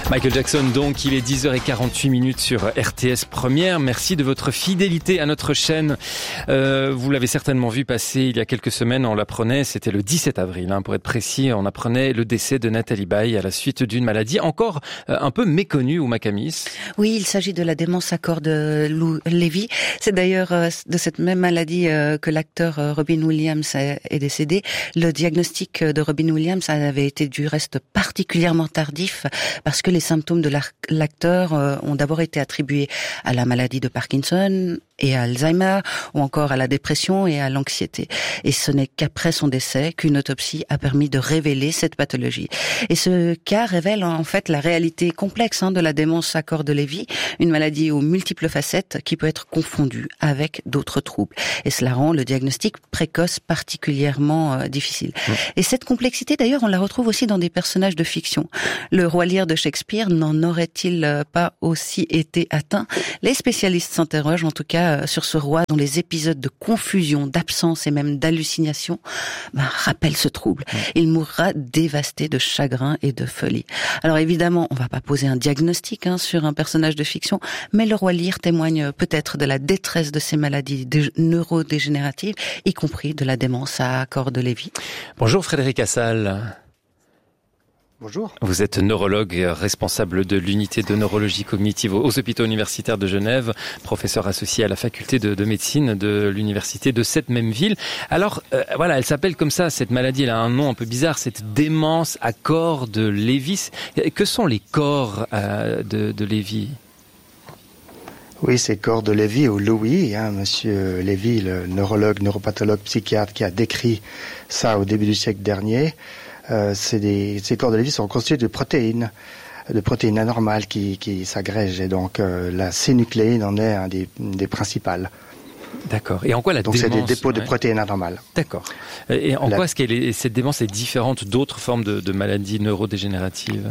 Michael Jackson, donc, il est 10h48 sur RTS Première. Merci de votre fidélité à notre chaîne. Vous l'avez certainement vu passer il y a quelques semaines, on l'apprenait, c'était le 17 avril, pour être précis, on apprenait le décès de Nathalie Baye à la suite d'une maladie encore un peu méconnue, Ouma Kamis. Oui, il s'agit de la démence à corps de Lou Levy. C'est d'ailleurs de cette même maladie que l'acteur Robin Williams est décédé. Le diagnostic de Robin Williams avait été du reste particulièrement tardif parce que les symptômes de l'acteur ont d'abord été attribués à la maladie de Parkinson et à Alzheimer, ou encore à la dépression et à l'anxiété. Et ce n'est qu'après son décès qu'une autopsie a permis de révéler cette pathologie. Et ce cas révèle en fait la réalité complexe de la démence à corps de Levy, une maladie aux multiples facettes qui peut être confondue avec d'autres troubles. Et cela rend le diagnostic précoce particulièrement difficile. Et cette complexité, d'ailleurs, on la retrouve aussi dans des personnages de fiction. Le roi Lear de Shakespeare n'en aurait-il pas aussi été atteint? Les spécialistes s'interrogent en tout cas sur ce roi dont les épisodes de confusion, d'absence et même d'hallucination rappellent ce trouble. Il mourra dévasté de chagrin et de folie. Alors évidemment, on va pas poser un diagnostic sur un personnage de fiction, mais le roi Lear témoigne peut-être de la détresse de ces maladies neurodégénératives, y compris de la démence à corps de Levy. Bonjour Frédéric Assal. Bonjour. Vous êtes neurologue, responsable de l'unité de neurologie cognitive aux hôpitaux universitaires de Genève, professeur associé à la faculté de médecine de l'université de cette même ville. Alors, voilà, elle s'appelle comme ça, cette maladie, elle a un nom un peu bizarre, cette démence à corps de Levy. Que sont les corps de Levy ? Oui, c'est corps de Levy ou Louis, monsieur Levy, le neurologue, neuropathologue, psychiatre qui a décrit ça au début du siècle dernier. Ces corps de Levy sont constitués de protéines anormales qui s'agrègent, et donc la C-nucléine en est un des principales. D'accord. Et en quoi la démence... Donc c'est des dépôts de protéines anormales. D'accord. Et en quoi est-ce cette démence est différente d'autres formes de maladies neurodégénératives ?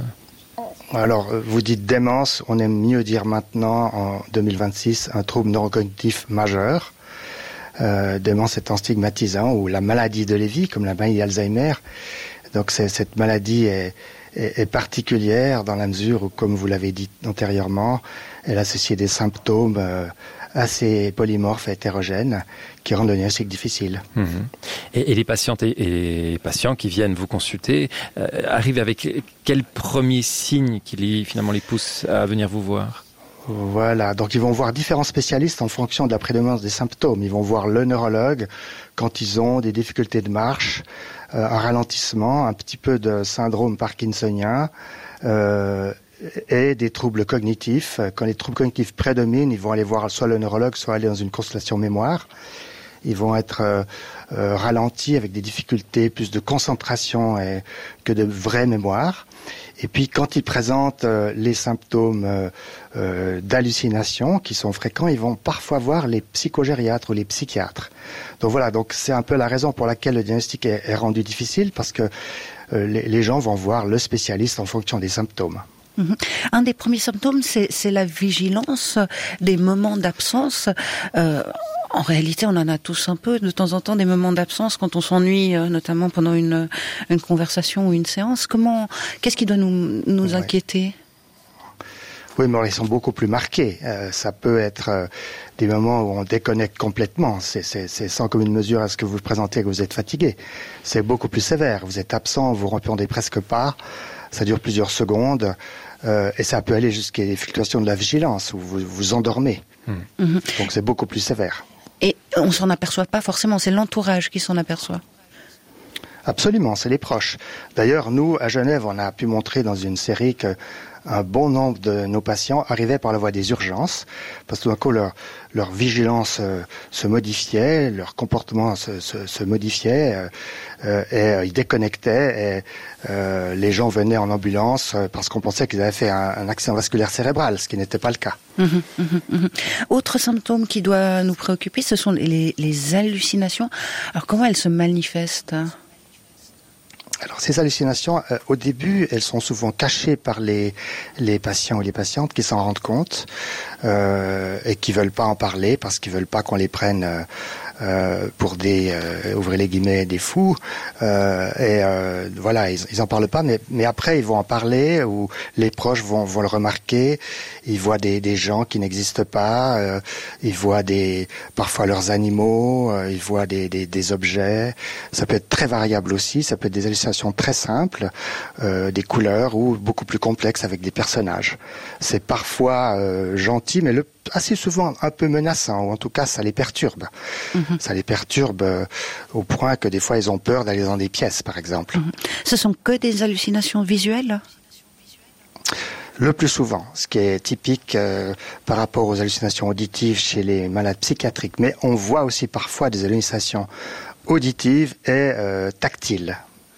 Alors, vous dites démence, on aime mieux dire maintenant, en 2026, un trouble neurocognitif majeur. Démence étant stigmatisant, ou la maladie de Levy, comme la maladie d'Alzheimer. Donc cette maladie est particulière dans la mesure où, comme vous l'avez dit antérieurement, elle associe des symptômes assez polymorphes et hétérogènes qui rendent le diagnostic difficile. Et les patientes et les patients qui viennent vous consulter arrivent avec quels premiers signes qui finalement les poussent à venir vous voir ? Voilà, donc ils vont voir différents spécialistes en fonction de la prédominance des symptômes. Ils vont voir le neurologue quand ils ont des difficultés de marche, un ralentissement, un petit peu de syndrome parkinsonien et des troubles cognitifs. Quand les troubles cognitifs prédominent, ils vont aller voir soit le neurologue, soit aller dans une consultation mémoire. Ils vont être ralentis avec des difficultés plus de concentration que de vraie mémoire. Et puis quand ils présentent les symptômes d'hallucination qui sont fréquents, ils vont parfois voir les psychogériatres ou les psychiatres. Donc voilà, donc c'est un peu la raison pour laquelle le diagnostic est rendu difficile, parce que les gens vont voir le spécialiste en fonction des symptômes. Un des premiers symptômes, c'est la vigilance, des moments d'absence. En réalité, on en a tous un peu, de temps en temps, des moments d'absence quand on s'ennuie, notamment pendant une conversation ou une séance. Qu'est-ce qui doit nous inquiéter ? Oui, mais ils sont beaucoup plus marqués. Ça peut être des moments où on déconnecte complètement. C'est sans commune mesure à ce que vous présentez que vous êtes fatigué. C'est beaucoup plus sévère. Vous êtes absent, vous répondez presque pas. Ça dure plusieurs secondes. Et ça peut aller jusqu'à des fluctuations de la vigilance, où vous vous endormez. Donc c'est beaucoup plus sévère. Et on s'en aperçoit pas forcément, c'est l'entourage qui s'en aperçoit. Absolument, c'est les proches. D'ailleurs, nous, à Genève, on a pu montrer dans une série que un bon nombre de nos patients arrivaient par la voie des urgences, parce que tout d'un coup, leur vigilance se modifiait, leur comportement se modifiait, et ils déconnectaient, et les gens venaient en ambulance parce qu'on pensait qu'ils avaient fait un accident vasculaire cérébral, ce qui n'était pas le cas. Autre symptôme qui doit nous préoccuper, ce sont les hallucinations. Alors comment elles se manifestent ? Alors ces hallucinations, au début, elles sont souvent cachées par les patients ou les patientes qui s'en rendent compte et qui veulent pas en parler parce qu'ils veulent pas qu'on les prenne pour des ouvrez les guillemets des fous. Voilà, ils en parlent pas, mais après ils vont en parler, ou les proches vont le remarquer. Ils voient des gens qui n'existent pas. Ils voient parfois leurs animaux. Ils voient des objets. Ça peut être très variable aussi. Ça peut être des hallucinations très simples, des couleurs, ou beaucoup plus complexes avec des personnages. C'est parfois gentil, mais assez souvent un peu menaçant, ou en tout cas ça les perturbe. Ça les perturbe au point que des fois ils ont peur d'aller dans des pièces, par exemple. Ce sont que des hallucinations visuelles ? Le plus souvent, ce qui est typique par rapport aux hallucinations auditives chez les malades psychiatriques. Mais on voit aussi parfois des hallucinations auditives et tactiles.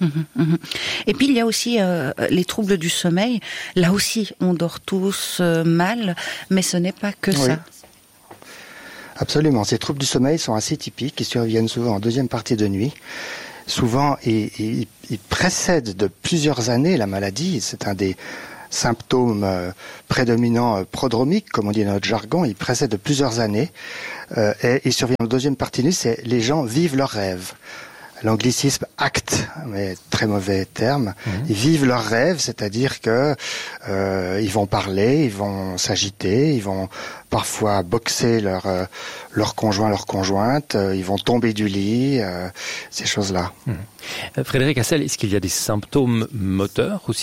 Et puis il y a aussi les troubles du sommeil. Là aussi, on dort tous mal, mais ce n'est pas que ça. Absolument. Ces troubles du sommeil sont assez typiques. Ils surviennent souvent en deuxième partie de nuit. Souvent, ils précèdent de plusieurs années la maladie. C'est un des symptômes prédominants prodromiques, comme on dit dans notre jargon. Ils précèdent de plusieurs années. Et ils surviennent en deuxième partie de nuit. C'est les gens vivent leurs rêves. L'anglicisme acte, mais très mauvais terme. Ils vivent leurs rêves, c'est-à-dire que ils vont parler, ils vont s'agiter, ils vont parfois boxer leur conjoint, leur conjointe, ils vont tomber du lit, ces choses-là. Frédéric Hassel, est-ce qu'il y a des symptômes moteurs aussi ?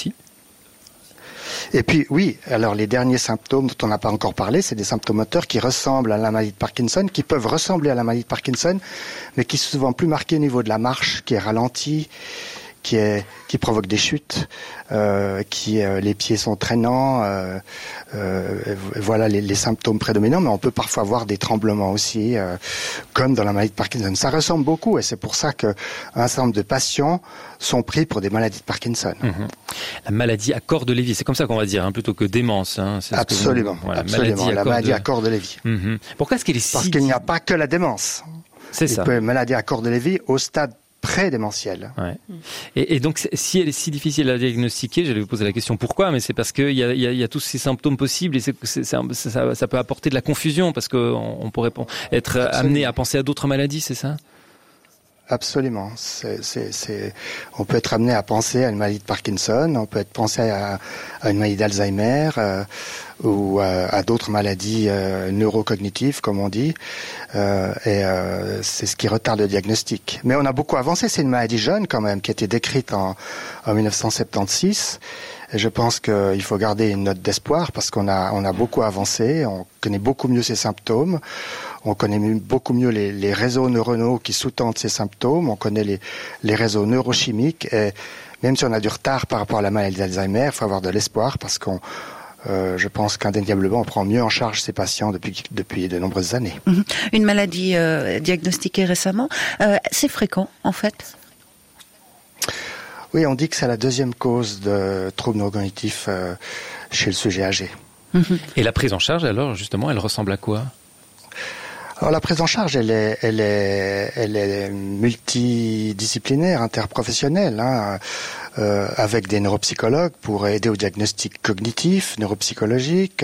Et puis oui, alors les derniers symptômes dont on n'a pas encore parlé, c'est des symptômes moteurs qui ressemblent à la maladie de Parkinson, qui peuvent ressembler à la maladie de Parkinson, mais qui sont souvent plus marqués au niveau de la marche, qui est ralentie, qui provoque des chutes, les pieds sont traînants, voilà les symptômes prédominants, mais on peut parfois voir des tremblements aussi, comme dans la maladie de Parkinson. Ça ressemble beaucoup, et c'est pour ça qu'un certain nombre de patients sont pris pour des maladies de Parkinson. La maladie à corps de Lévy, c'est comme ça qu'on va dire, plutôt que démence. Absolument, absolument. La maladie à corps de Lévy. Pourquoi est-ce qu'elle est si... Parce qu'il n'y a pas que la démence. C'est ça. Il peut y avoir une maladie à corps de Lévy au stade prédémentiel. Et donc, si elle est si difficile à diagnostiquer, j'allais vous poser la question pourquoi, mais c'est parce qu'il y a tous ces symptômes possibles, et ça peut apporter de la confusion, parce qu'on pourrait être amené à penser à d'autres maladies, c'est ça ? Absolument. On peut être amené à penser à une maladie de Parkinson, on peut être pensé à une maladie d'Alzheimer, ou à d'autres maladies neurocognitives, comme on dit, et c'est ce qui retarde le diagnostic. Mais on a beaucoup avancé. C'est une maladie jeune quand même, qui a été décrite en 1976. Et je pense qu'il faut garder une note d'espoir, parce qu'on a beaucoup avancé, on connaît beaucoup mieux ces symptômes, on connaît beaucoup mieux les réseaux neuronaux qui sous-tendent ces symptômes, on connaît les réseaux neurochimiques, et même si on a du retard par rapport à la maladie d'Alzheimer, il faut avoir de l'espoir, parce je pense qu'indéniablement, on prend mieux en charge ces patients depuis de nombreuses années. Une maladie diagnostiquée récemment, c'est fréquent en fait ? Oui, on dit que c'est la deuxième cause de troubles neurocognitifs chez le sujet âgé. Et la prise en charge, alors, justement, elle ressemble à quoi ? Alors la prise en charge, elle est multidisciplinaire, interprofessionnelle, avec des neuropsychologues pour aider au diagnostic cognitif, neuropsychologique,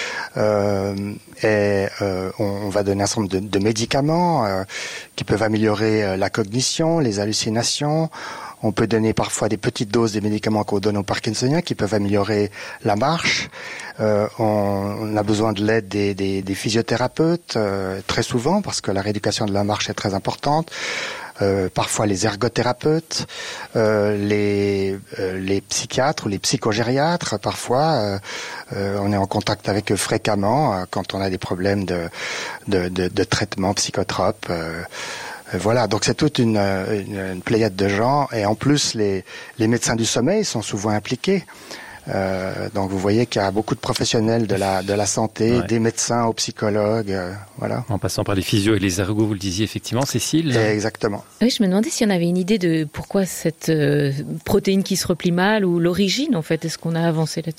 et on va donner un certain nombre de médicaments qui peuvent améliorer la cognition, les hallucinations. On peut donner parfois des petites doses des médicaments qu'on donne aux Parkinsoniens qui peuvent améliorer la marche. On a besoin de l'aide des physiothérapeutes très souvent, parce que la rééducation de la marche est très importante. Parfois les ergothérapeutes, les psychiatres ou les psychogériatres. Parfois, on est en contact avec eux fréquemment quand on a des problèmes de traitement psychotrope. Voilà, donc c'est toute une pléiade de gens, et en plus les médecins du sommeil sont souvent impliqués. Donc vous voyez qu'il y a beaucoup de professionnels de la santé, des médecins aux psychologues, voilà. En passant par les physios et les ergots, vous le disiez effectivement, Cécile. Exactement. Oui, je me demandais si on avait une idée de pourquoi cette protéine qui se replie mal, ou l'origine en fait. Est-ce qu'on a avancé là-dessus ?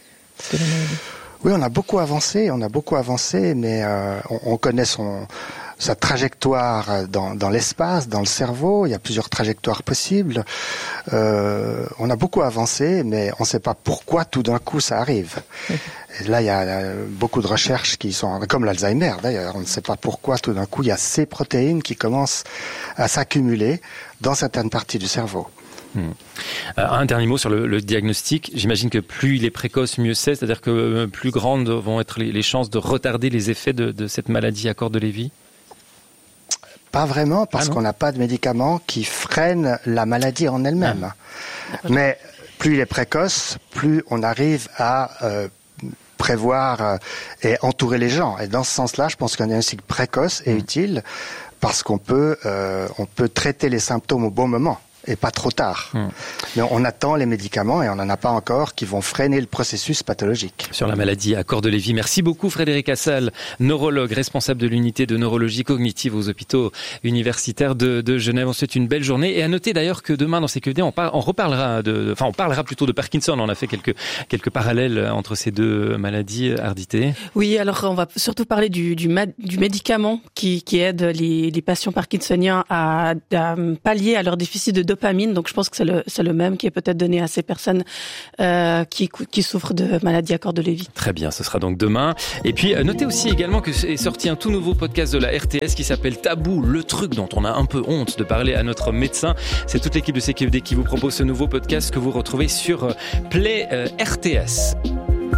Oui, on a beaucoup avancé, mais on connaît sa trajectoire dans l'espace, dans le cerveau. Il y a plusieurs trajectoires possibles. On a beaucoup avancé, mais on ne sait pas pourquoi tout d'un coup ça arrive. Et là, il y a beaucoup de recherches qui sont, comme l'Alzheimer d'ailleurs, on ne sait pas pourquoi tout d'un coup il y a ces protéines qui commencent à s'accumuler dans certaines parties du cerveau. Un dernier mot sur le diagnostic. J'imagine que plus il est précoce, mieux c'est. C'est-à-dire que plus grandes vont être les chances de retarder les effets de cette maladie à corps de Lévy. Pas vraiment, parce qu'on n'a pas de médicaments qui freinent la maladie en elle-même. Mais plus il est précoce, plus on arrive à prévoir et entourer les gens. Et dans ce sens-là, je pense qu'un diagnostic précoce est utile parce qu'on peut traiter les symptômes au bon moment. Et pas trop tard. Mais on attend les médicaments et on n'en a pas encore qui vont freiner le processus pathologique. Sur la maladie à corps de Lévy. Merci beaucoup Frédéric Assal, neurologue, responsable de l'unité de neurologie cognitive aux hôpitaux universitaires de Genève. On souhaite une belle journée. Et à noter d'ailleurs que demain dans CQFD, on parlera plutôt de Parkinson. On a fait quelques parallèles entre ces deux maladies, Ardité. Oui, alors on va surtout parler du médicament qui aide les patients parkinsoniens à pallier à leur déficit de dopamine, donc je pense que c'est le même qui est peut-être donné à ces personnes qui souffrent de maladie à corps de Lévy. Très bien, ce sera donc demain. Et puis notez aussi également que est sorti un tout nouveau podcast de la RTS qui s'appelle Tabou, le truc dont on a un peu honte de parler à notre médecin. C'est toute l'équipe de CQFD qui vous propose ce nouveau podcast que vous retrouvez sur Play RTS.